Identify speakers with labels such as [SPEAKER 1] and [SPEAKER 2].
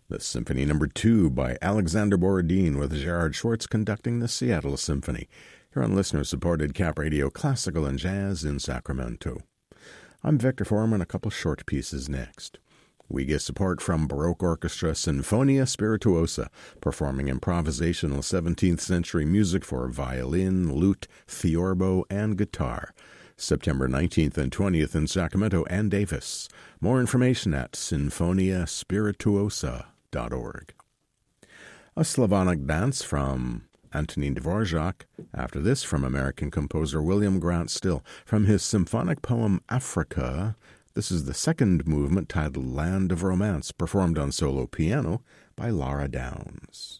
[SPEAKER 1] The Symphony No. 2 by Alexander Borodin with Gerard Schwartz conducting the Seattle Symphony. Here on listener-supported Cap Radio Classical and Jazz in Sacramento. I'm Victor Foreman, a couple short pieces next. We get support from Baroque Orchestra Sinfonia Spirituosa, performing improvisational 17th century music for violin, lute, theorbo, and guitar. September 19th and 20th in Sacramento and Davis. More information at sinfoniaspirituosa.org. A Slavonic dance from Antonin Dvorak. After this, from American composer William Grant Still, from his symphonic poem Africa. This is the second movement titled Land of Romance, performed on solo piano by Lara Downs.